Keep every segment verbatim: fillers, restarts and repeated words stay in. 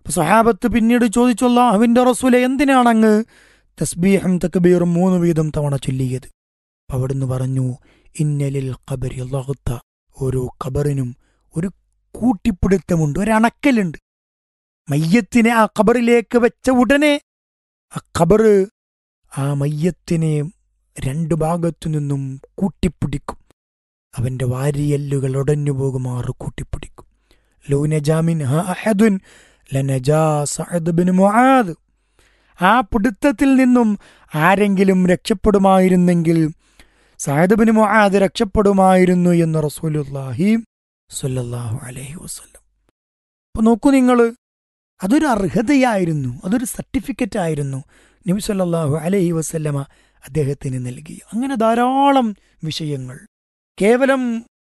സ്വഹാബത്ത് പിന്നീട് ചോദിച്ചു, അല്ലാഹുവിൻ്റെ റസൂലെ, എന്തിനാണ് അങ്ങ് തസ്ബീഹും തക്ബീറും മൂന്ന് വീതം തവണ ചൊല്ലിയത്? അവിടുന്ന് പറഞ്ഞു, ഇന്നലിൽ ഖബരി ലഗ്ത, ഓരോ ഖബറിനും ഒരു കൂട്ടിപ്പിടുത്തമുണ്ട്, ഒരണക്കലുണ്ട്. മയ്യത്തിനെ ആ ഖബറിലേക്ക് വെച്ച ഉടനെ ആ ഖബറ് ആ മയ്യത്തിനെ രണ്ടു ഭാഗത്തു നിന്നും കൂട്ടിപ്പിടിക്കും. അവന്റെ വാരിയല്ലുകൾ ഉടഞ്ഞു പോകുമാറ് കൂട്ടിപ്പിടിക്കും. Love നജാ മിൻഹാ അഹദുൻ ലനജാ Saad bin Muadh. ആ പിടുത്തത്തിൽ നിന്നും ആരെങ്കിലും രക്ഷപ്പെടുമായിരുന്നെങ്കിൽ സഅദ് ബിൻ മുആദ് രക്ഷപ്പെടുമായിരുന്നു എന്ന് റസൂലുള്ളാഹി സ്വല്ലല്ലാഹു അലൈഹി വസല്ലം. അപ്പോൾ നോക്കൂ നിങ്ങൾ, അതൊരു അർഹതയായിരുന്നു, അതൊരു സർട്ടിഫിക്കറ്റ് ആയിരുന്നു നബി സല്ലല്ലാഹു അലൈഹി വസല്ലമ അദ്ദേഹത്തിന് നൽകി. അങ്ങനെ ധാരാളം വിഷയങ്ങൾ. കേവലം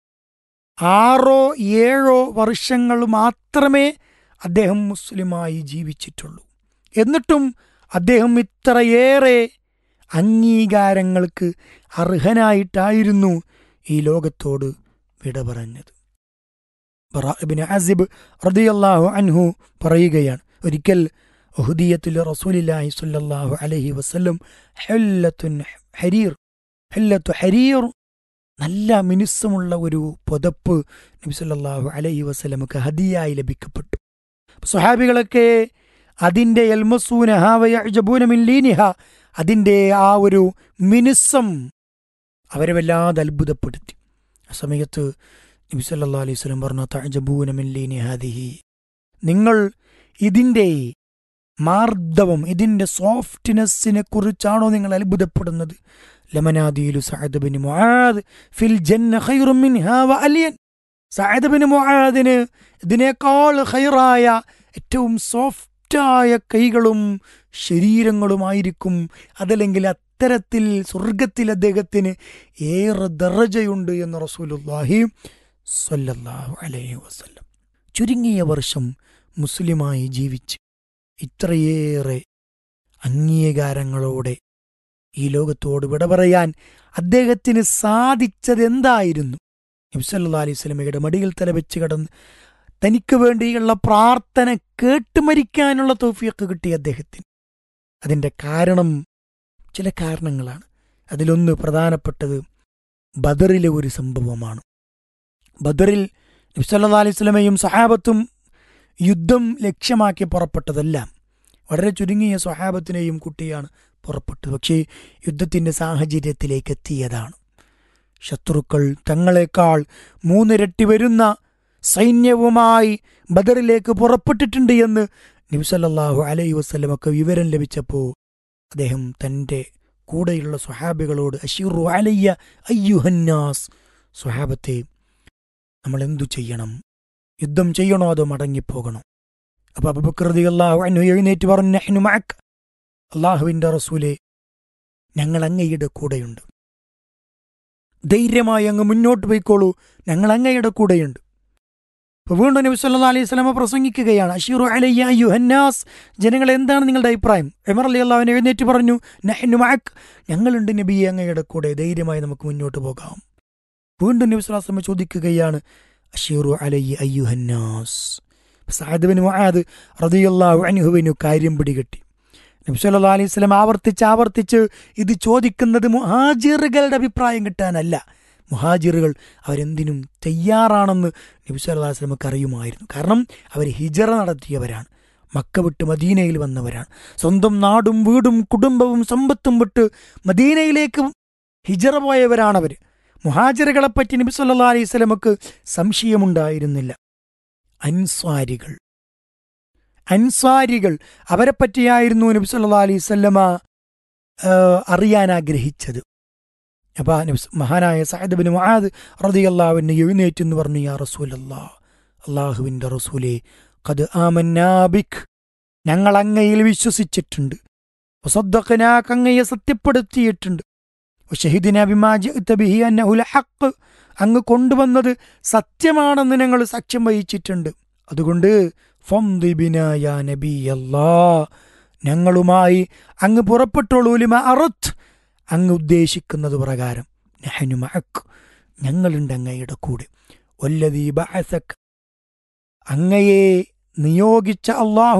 ആറോ ഏഴോ വർഷങ്ങൾ മാത്രമേ അദ്ദേഹം മുസ്ലിമായി ജീവിച്ചിട്ടുള്ളൂ. എന്നിട്ടും അദ്ദേഹം ഇത്രയേറെ അംഗീകാരങ്ങൾക്ക് അർഹനായിട്ടായിരുന്നു ഈ ലോകത്തോട് വിട പറഞ്ഞത്. ബറാ ഇബ്നു ആസിബ് റളിയല്ലാഹു അൻഹു പറയുകയാണ്, ഒരിക്കൽ ഉഹുദിയത്തിൽ റസൂലുള്ളാഹി സ്വല്ലല്ലാഹു അലൈഹി വസല്ലം ഹല്ലത്തുൻ ഹരീർ ഹല്ലത്തു ഹരീർ നല്ല മിനുസമുള്ള ഒരു പുതപ്പ് നബി സല്ലല്ലാഹു അലൈഹി വസല്ലമക്ക് ഹദിയായി ലഭിക്കപ്പെട്ടു. സ്വഹാബികളൊക്കെ അതിൻ്റെ യൽമസൂനഹ വയഅജബൂന മിൻ ലീനിഹ, അതിൻ്റെ ആ ഒരു മിനുസം അവരെ വല്ലാതെ അത്ഭുതപ്പെടുത്തി. ആ സമയത്ത് നബി സല്ലല്ലാഹു അലൈഹി വസല്ലം പറഞ്ഞു, തഅജബൂന മിൻ ലീനി ഹാദിഹി, നിങ്ങൾ ഇതിൻ്റെ മാർദ്ദവം, ഇതിൻ്റെ സോഫ്റ്റ്നെസ്സിനെ കുറിച്ചാണോ നിങ്ങൾ അത്ഭുതപ്പെടുന്നത്? ലമനാദീലു സഅദ് ബിൻ മുആദ് ഫിൽ ജന്ന ഖൈറും മിൻഹാ വഅലിയൻ. സഅദ് ബിൻ മുആദിന് ഇതിനേക്കാൾ ഖൈറായ ഏറ്റവും സോഫ്റ്റായ കൈകളും ശരീരങ്ങളുമായിരിക്കും, അതല്ലെങ്കിൽ അത്തരത്തിൽ സ്വർഗത്തിൽ അദ്ദേഹത്തിന് ഏറെ ദറജയുണ്ട് എന്ന് റസൂലുള്ളാഹി സ്വല്ലല്ലാഹു അലൈഹി വസല്ലം. ചുരുങ്ങിയ വർഷം മുസ്ലിമായി ജീവിച്ച് ഇത്രയേറെ അംഗീകാരങ്ങളോടെ ഈ ലോകത്തോട് വിട പറയാൻ അദ്ദേഹത്തിന് സാധിച്ചത് എന്തായിരുന്നു? നബി സല്ലല്ലാഹു അലൈഹി വസല്ലമയുടെ മടിയിൽ തലവെച്ച് കിടന്ന് തനിക്ക് വേണ്ടിയുള്ള പ്രാർത്ഥന കേട്ട് മരിക്കാനുള്ള തൗഫീഖ് കിട്ടിയ അദ്ദേഹത്തിന്. അതിൻ്റെ കാരണം ചില കാരണങ്ങളാണ്. അതിലൊന്ന് പ്രധാനപ്പെട്ടത് ബദറിലെ ഒരു സംഭവമാണ്. ബദറിൽ നബി സല്ലല്ലാഹു അലൈഹി വസല്ലമയും സഹാബത്തും യുദ്ധം ലക്ഷ്യമാക്കി പുറപ്പെട്ടതല്ല. വളരെ ചുരുങ്ങിയ സ്വഹാബത്തിനെയും കുട്ടിയാണ് പുറപ്പെട്ടത്. പക്ഷേ യുദ്ധത്തിൻ്റെ സാഹചര്യത്തിലേക്ക് എത്തിയതാണ്. ശത്രുക്കൾ തങ്ങളെക്കാൾ മൂന്നിരട്ടി വരുന്ന സൈന്യവുമായി ബദറിലേക്ക് പുറപ്പെട്ടിട്ടുണ്ട് എന്ന് നബി സല്ലല്ലാഹു അലൈഹി വസല്ലമക്ക് വിവരം ലഭിച്ചപ്പോൾ അദ്ദേഹം തൻ്റെ കൂടെയുള്ള സ്വഹാബികളോട്, അശീറു അലയ്യ അയ്യുഹന്നാസ്, സ്വഹാബത്തെ നമ്മൾ എന്തു ചെയ്യണം? യുദ്ധം ചെയ്യണോ അതോ മടങ്ങിപ്പോകണോ? അപ്പോൾ അബൂബക്കർ റളിയല്ലാഹു അൻഹു എഴുന്നേറ്റ് പറഞ്ഞു, നഹ്നു മഅക്, അല്ലാഹുവിൻ്റെ റസൂലേ, ഞങ്ങൾ അങ്ങയുടെ കൂടെയുണ്ട്, ധൈര്യമായി അങ്ങ് മുന്നോട്ട് പോയിക്കോളൂ, ഞങ്ങൾ അങ്ങയുടെ കൂടെയുണ്ട്. അപ്പോൾ വീണ്ടും നബി സല്ലല്ലാഹു അലൈഹി വസല്ലമ പ്രസംഗിക്കുകയാണ്, അശീറു അലയ്യ അയ്യുഹന്നാസ്, ജനങ്ങൾ എന്താണ് നിങ്ങളുടെ അഭിപ്രായം? ഉമർ റളിയല്ലാഹു അൻഹു എഴുന്നേറ്റ് പറഞ്ഞു, നഹ്നു മഅക്, ഞങ്ങളുണ്ട് നബിയെ അങ്ങയുടെ കൂടെ, ധൈര്യമായി നമുക്ക് മുന്നോട്ട് പോകാം. വീണ്ടും നബി സല്ലല്ലാഹു അലൈഹി വസല്ലമ ചോദിക്കുകയാണ്, അശീറു അലയ്യ അയ്യുഹന്നാസ്. സഅദ് ബിൻ മുആദ് റളിയല്ലാഹു അൻഹുവിനു കാര്യം പിടികിട്ടി. നബി സല്ലല്ലാഹു അലൈഹി വസല്ലം ആവർത്തിച്ച് ആവർത്തിച്ച് ഇത് ചോദിക്കുന്നത് മുഹാജിറുകളുടെ അഭിപ്രായം കിട്ടാനല്ല. മുഹാജിറുകൾ അവരെന്തിനും തയ്യാറാണെന്ന് നബി സല്ലല്ലാഹു അലൈഹി വസല്ലമക്ക് അറിയുമായിരുന്നു. കാരണം അവർ ഹിജറ നടത്തിയവരാണ്, മക്ക വിട്ട് മദീനയിൽ വന്നവരാണ്. സ്വന്തം നാടും വീടും കുടുംബവും സമ്പത്തും വിട്ട് മദീനയിലേക്ക് ഹിജറ പോയവരാണവർ. മുഹാജിറുകളെപ്പറ്റി നബി സല്ലല്ലാഹു അലൈഹി വസല്ലമക്ക് സംശയമുണ്ടായിരുന്നില്ല. അൻസ്വാരികൾ അൻസ്വാരികൾ അവരെപ്പറ്റിയായിരുന്നു നബി സല്ലല്ലാഹു അലൈഹി വസല്ലമ അറിയാൻ ആഗ്രഹിച്ചത്. അപ്പോൾ മഹാനായ സഅദ് ബിൻ മുആദ് റളിയല്ലാഹു അൻഹു എഴുന്നേറ്റ് എന്ന് പറഞ്ഞു, യാ റസൂലല്ലാഹ്, അല്ലാഹുവിൻ്റെ റസൂലേ, ഖദ് ആമന്നാ ബിക്, ഞങ്ങൾ അങ്ങയിൽ വിശ്വസിച്ചിട്ടുണ്ട്, വസദ്ദഖനാക, അങ്ങയെ സത്യപ്പെടുത്തിയിട്ടുണ്ട്, വശഹിദ്നാ ബിമാ ജിഅത ബിഹി അന്നഹു ലഹഖ്, അങ്ങ് കൊണ്ടുവന്നത് സത്യമാണെന്ന് ഞങ്ങൾ സാക്ഷ്യം വഹിച്ചിട്ടുണ്ട്. അതുകൊണ്ട് ഫംദി ബിനാ യാ നബിയല്ലാഹ്, ഞങ്ങളുമായി അങ്ങ് പുറപ്പെട്ടോളൂ, ലിമാ അറദ്ത്, അങ്ങ് ഉദ്ദേശിക്കുന്നത് പ്രകാരം, നഹ്നു മഅക്, ഞങ്ങളുണ്ട് അങ്ങയുടെ കൂടെ, വല്ലദീ ബഅസക, അങ്ങയെ നിയോഗിച്ച അല്ലാഹു